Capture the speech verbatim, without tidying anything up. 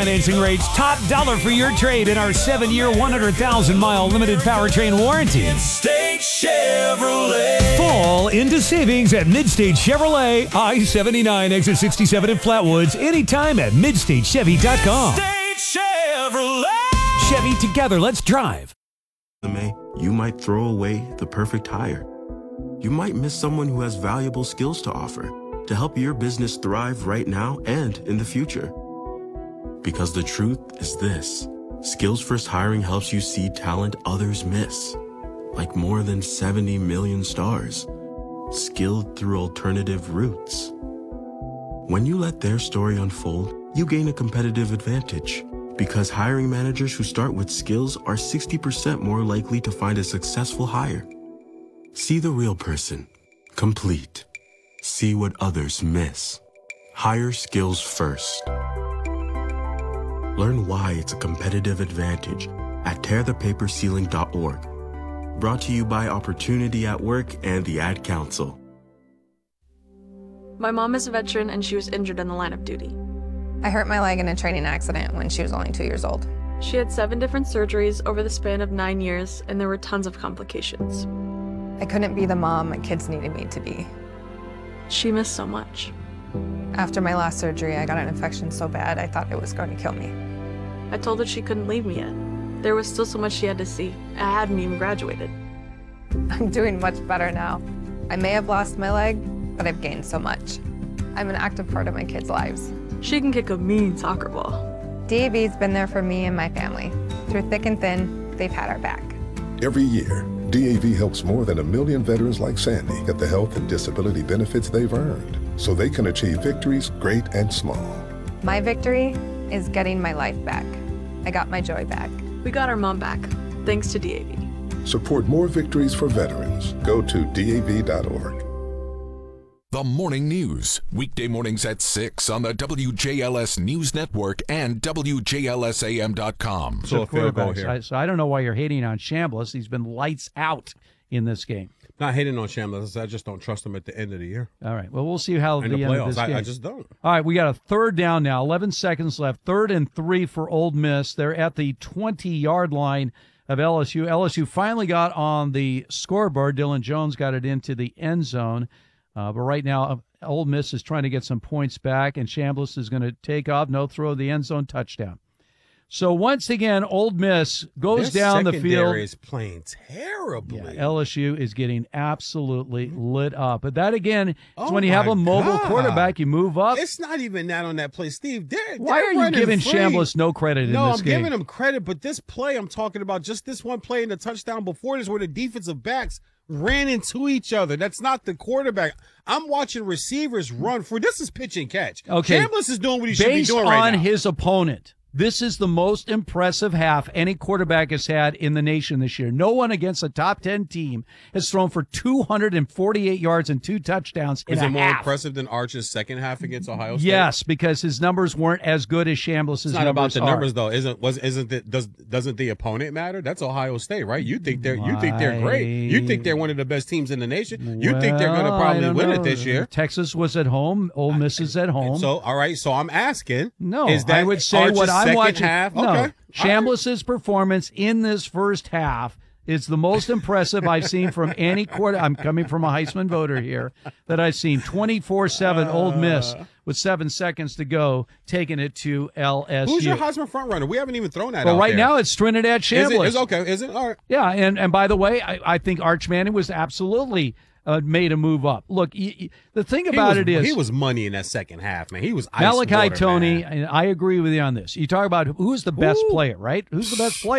financing rates, top dollar for your trade in our seven-year, one hundred thousand mile limited powertrain warranty. Midstate Chevrolet. Fall into savings at Midstate Chevrolet, I seventy-nine, exit sixty-seven in Flatwoods, anytime at midstate chevy dot com. Midstate Chevrolet. Chevy, together, let's drive. You might throw away the perfect hire. You might miss someone who has valuable skills to offer to help your business thrive right now and in the future. Because the truth is this: Skills First Hiring helps you see talent others miss, like more than seventy million stars, skilled through alternative routes. When you let their story unfold, you gain a competitive advantage, because hiring managers who start with skills are sixty percent more likely to find a successful hire. See the real person, complete. See what others miss. Hire skills first. Learn why it's a competitive advantage at tear the paper ceiling dot org. Brought to you by Opportunity at Work and the Ad Council. My mom is a veteran and she was injured in the line of duty. I hurt my leg in a training accident when she was only two years old. She had seven different surgeries over the span of nine years, and there were tons of complications. I couldn't be the mom my kids needed me to be. She missed so much. After my last surgery, I got an infection so bad I thought it was going to kill me. I told her she couldn't leave me yet. There was still so much she had to see. I hadn't even graduated. I'm doing much better now. I may have lost my leg, but I've gained so much. I'm an active part of my kids' lives. She can kick a mean soccer ball. D A V's been there for me and my family. Through thick and thin, they've had our back. Every year, D A V helps more than a million veterans like Sandy get the health and disability benefits they've earned, so they can achieve victories great and small. My victory is getting my life back. I got my joy back. We got our mom back, thanks to D A V. Support more victories for veterans. Go to D A V dot org. The Morning News, weekday mornings at six on the W J L S News Network and W J L S A M dot com. So a field goal here. I, so I don't know why you're hating on Chambliss. He's been lights out in this game. Not hating on Chambliss. I just don't trust him at the end of the year. All right. Well, we'll see how in the, the end playoffs. of this I, game. I just don't. All right. We got a third down now. eleven seconds left. Third and three for Ole Miss. They're at the twenty-yard line of L S U. L S U finally got on the scoreboard. Dylan Jones got it into the end zone. Uh, but right now, Ole Miss is trying to get some points back, and Chambliss is going to take off, no throw, the end zone touchdown. So once again, Ole Miss goes Their down the field. secondary is playing terribly. Yeah, L S U is getting absolutely lit up. But that, again, is Oh when you have my a mobile God. quarterback, you move up. It's not even that on that play, Steve. They're, Why they're are you running giving free. Chambliss no credit in no, this I'm game? giving him credit, but this play I'm talking about, just this one play in the touchdown before this, where the defensive backs ran into each other. That's not the quarterback. I'm watching receivers run for this is pitch and catch. Okay. Chambliss is doing what he should be Based doing right on now. his opponent, this is the most impressive half any quarterback has had in the nation this year. No one against a top ten team has thrown for two hundred forty-eight yards and two touchdowns in Is a it more half. impressive than Arch's second half against Ohio State? Yes, because his numbers weren't as good as Chambliss's It's not numbers about the are. numbers though. Isn't was isn't the, does doesn't the opponent matter? That's Ohio State, right? You think they're you think they're great. You think they're one of the best teams in the nation. You think they're going to Well, I probably don't win know. it this year. Texas was at home. Ole Miss is at home. So all right, so I'm asking. No, is that I would say Arch's what I'm second watching. Half? No, Okay. Chambliss's performance in this first half is the most impressive I've seen from any quarter. I'm coming from a Heisman voter here that I've seen. twenty-four seven Ole Miss with seven seconds to go, taking it to L S U. Who's your Heisman front runner? We haven't even thrown that Well, out right there. now it's Trinidad Is it, Chambliss. is okay. Is it all right? Yeah, and, and by the way, I, I think Arch Manning was absolutely uh, made a move up. Look, y- y- the thing about he was, it is he was money in that second half, man. He was ice Malachi water, Tony, man. and I agree with you on this. You talk about who's the best Who? player, right? Who's the best player?